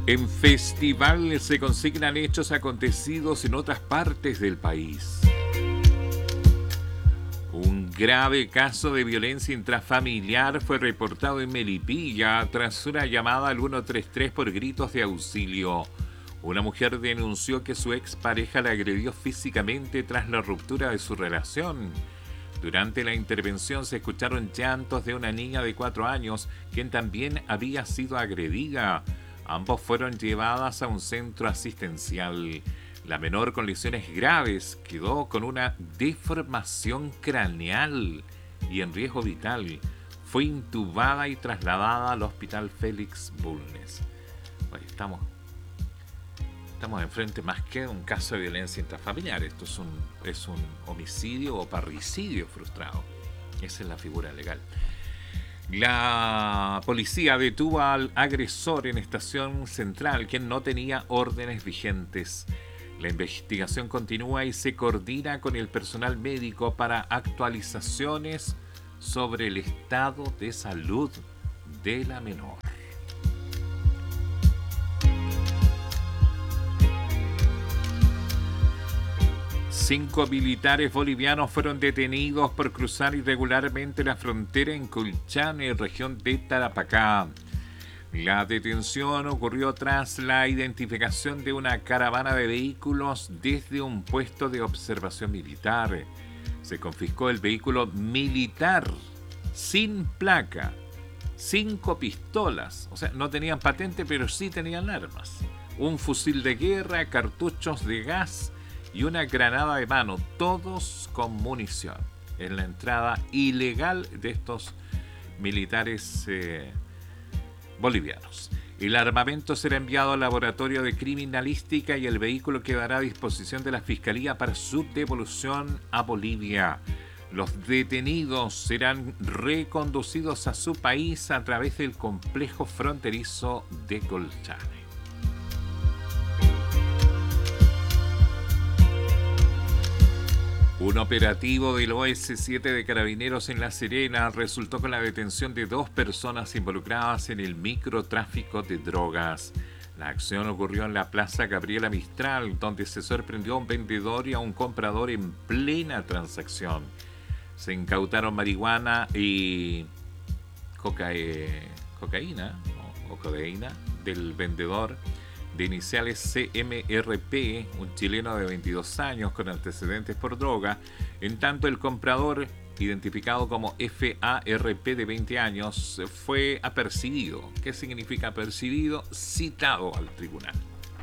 En festival se consignan hechos acontecidos en otras partes del país. Un grave caso de violencia intrafamiliar fue reportado en Melipilla tras una llamada al 133 por gritos de auxilio. Una mujer denunció que su expareja la agredió físicamente tras la ruptura de su relación. Durante la intervención se escucharon llantos de una niña de 4 años, quien también había sido agredida. Ambos fueron llevadas a un centro asistencial. La menor, con lesiones graves, quedó con una deformación craneal y en riesgo vital. Fue intubada y trasladada al Hospital Félix Bulnes. Oye, estamos enfrente más que de un caso de violencia intrafamiliar. Esto es un homicidio o parricidio frustrado. Esa es la figura legal. La policía detuvo al agresor en Estación Central, quien no tenía órdenes vigentes. La investigación continúa y se coordina con el personal médico para actualizaciones sobre el estado de salud de la menor. Cinco militares bolivianos fueron detenidos por cruzar irregularmente la frontera en Colchane, región de Tarapacá. La detención ocurrió tras la identificación de una caravana de vehículos desde un puesto de observación militar. Se confiscó el vehículo militar sin placa, 5 pistolas, o sea, no tenían patente pero sí tenían armas, un fusil de guerra, cartuchos de gas y una granada de mano, todos con munición, en la entrada ilegal de estos militares bolivianos. El armamento será enviado al laboratorio de criminalística y el vehículo quedará a disposición de la Fiscalía para su devolución a Bolivia. Los detenidos serán reconducidos a su país a través del complejo fronterizo de Colchane. Un operativo del OS7 de Carabineros en La Serena resultó con la detención de 2 personas involucradas en el microtráfico de drogas. La acción ocurrió en la Plaza Gabriela Mistral, donde se sorprendió a un vendedor y a un comprador en plena transacción. Se incautaron marihuana y cocaína del vendedor, de iniciales CMRP, un chileno de 22 años con antecedentes por droga, en tanto el comprador, identificado como FARP de 20 años, fue apercibido. ¿Qué significa apercibido? Citado al tribunal.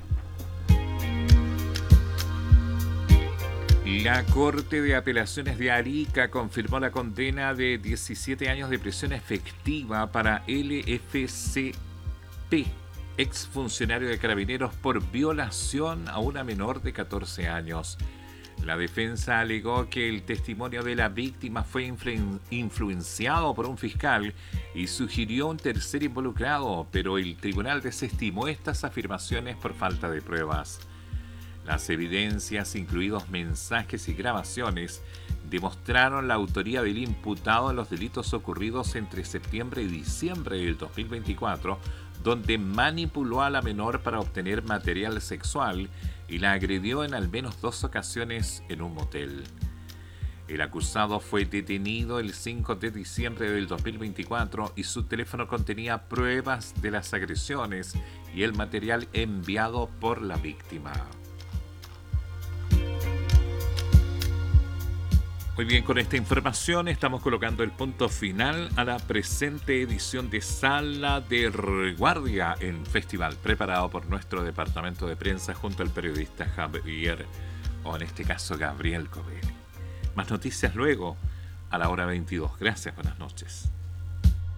La Corte de Apelaciones de Arica confirmó la condena de 17 años de prisión efectiva para LFCP, exfuncionario de Carabineros, por violación a una menor de 14 años. La defensa alegó que el testimonio de la víctima fue influenciado por un fiscal y sugirió un tercer involucrado, pero el tribunal desestimó estas afirmaciones por falta de pruebas. Las evidencias, incluidos mensajes y grabaciones, demostraron la autoría del imputado en los delitos ocurridos entre septiembre y diciembre del 2024, donde manipuló a la menor para obtener material sexual y la agredió en al menos 2 ocasiones en un motel. El acusado fue detenido el 5 de diciembre del 2024 y su teléfono contenía pruebas de las agresiones y el material enviado por la víctima. Muy bien, con esta información estamos colocando el punto final a la presente edición de Sala de Guardia en Festival, preparado por nuestro departamento de prensa junto al periodista Javier, o en este caso Gabriel Covelli. Más noticias luego a la hora 22. Gracias, buenas noches.